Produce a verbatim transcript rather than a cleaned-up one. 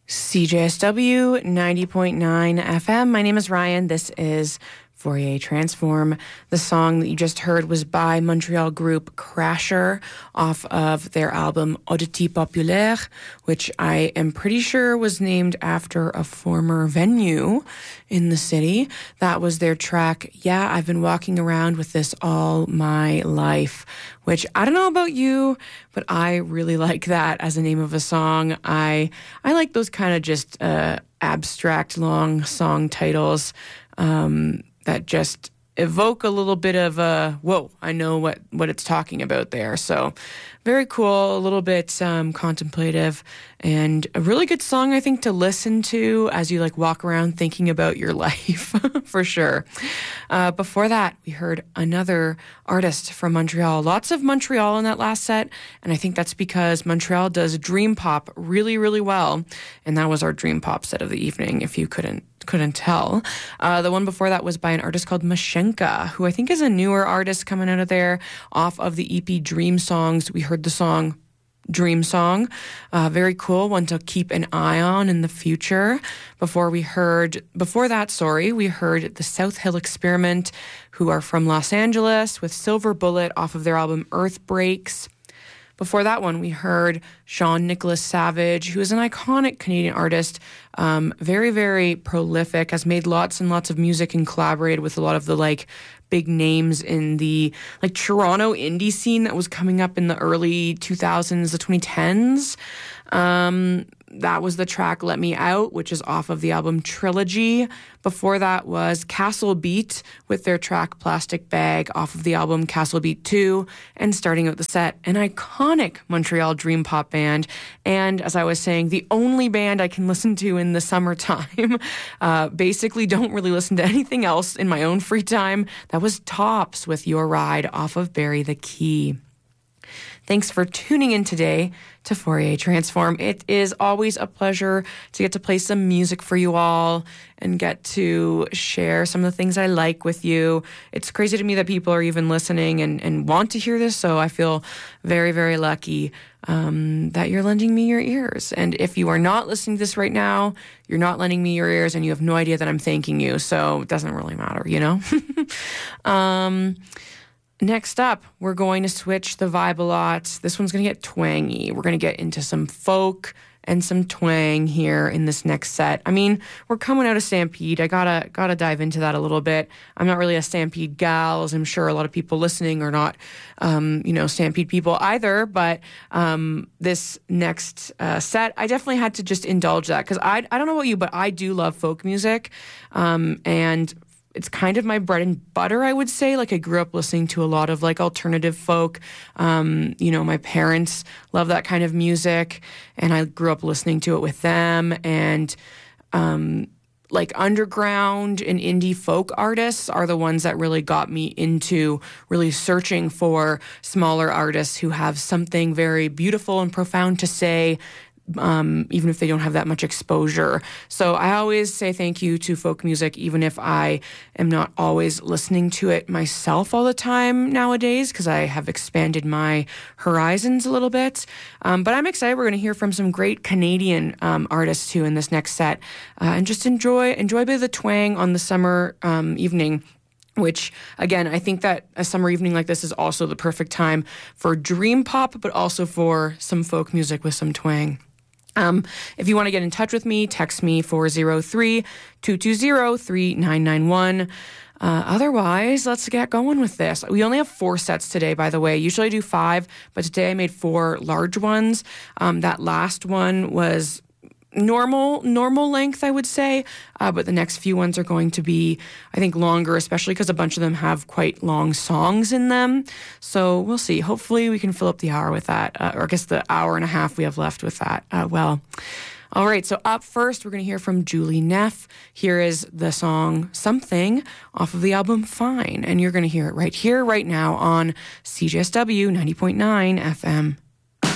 C J S W ninety point nine F M. My name is Ryan. This is Fourier Transform. The song that you just heard was by Montreal group Crasher off of their album Oddity Populaire, which I am pretty sure was named after a former venue in the city. That was their track, Yeah, I've Been Walking Around With This All My Life, which I don't know about you, but I really like that as a name of a song. I I like those kind of just uh, abstract, long song titles um, that just evoke a little bit of a, whoa, I know what, what it's talking about there. So very cool, a little bit um, contemplative, and a really good song, I think, to listen to as you like walk around thinking about your life, for sure. Uh, before that, we heard another artist from Montreal. Lots of Montreal in that last set, and I think that's because Montreal does dream pop really, really well, and that was our dream pop set of the evening, if you couldn't couldn't tell. Uh, the one before that was by an artist called Mashenka, who I think is a newer artist coming out of there off of the E P Dream Songs. We heard the song Dream Song. Uh, very cool, one to keep an eye on in the future. Before we heard, before that, sorry, we heard the South Hill Experiment, who are from Los Angeles, with Silver Bullet off of their album Earth Breaks. Before that one, we heard Sean Nicholas Savage, who is an iconic Canadian artist, um, very, very prolific, has made lots and lots of music and collaborated with a lot of the, like, big names in the, like, Toronto indie scene that was coming up in the early two thousands, the twenty tens. Um, that was the track Let Me Out, which is off of the album Trilogy. Before that was Castle Beat with their track Plastic Bag off of the album Castle Beat two. And starting out the set, an iconic Montreal dream pop band. And as I was saying, the only band I can listen to in the summertime. Uh, basically don't really listen to anything else in my own free time. That was Tops with Your Ride off of Bury the Key. Thanks for tuning in today to Fourier Transform. It is always a pleasure to get to play some music for you all and get to share some of the things I like with you. It's crazy to me that people are even listening and, and want to hear this, so I feel very, very lucky um, that you're lending me your ears. And if you are not listening to this right now, you're not lending me your ears and you have no idea that I'm thanking you, so it doesn't really matter, you know? um... Next up, we're going to switch the vibe a lot. This one's going to get twangy. We're going to get into some folk and some twang here in this next set. I mean, we're coming out of Stampede. I gotta gotta dive into that a little bit. I'm not really a Stampede gal, as I'm sure a lot of people listening are not, um, you know, Stampede people either. But um, this next uh, set, I definitely had to just indulge that because I I don't know about you, but I do love folk music, um, and it's kind of my bread and butter, I would say. Like, I grew up listening to a lot of, like, alternative folk. Um, you know, my parents love that kind of music, and I grew up listening to it with them. And, um, like, underground and indie folk artists are the ones that really got me into really searching for smaller artists who have something very beautiful and profound to say, Um, even if they don't have that much exposure. So I always say thank you to folk music, even if I am not always listening to it myself all the time nowadays, because I have expanded my horizons a little bit. Um, but I'm excited. We're going to hear from some great Canadian um, artists too in this next set, uh, and just enjoy enjoy a bit of the twang on the summer um, evening. Which, again, I think that a summer evening like this is also the perfect time for dream pop, but also for some folk music with some twang. Um, if you want to get in touch with me, text me four oh three, two two zero, three nine nine one. Uh, otherwise, let's get going with this. We only have four sets today, by the way. Usually I do five, but today I made four large ones. Um, that last one was normal normal length, I would say, uh, but the next few ones are going to be, I think, longer, especially because a bunch of them have quite long songs in them. So we'll see. Hopefully we can fill up the hour with that, uh, or I guess the hour and a half we have left with that. Uh, well, all right, so up first, we're going to hear from Julie Neff. Here is the song Something off of the album Fine, and you're going to hear it right here, right now on C J S W ninety point nine F M.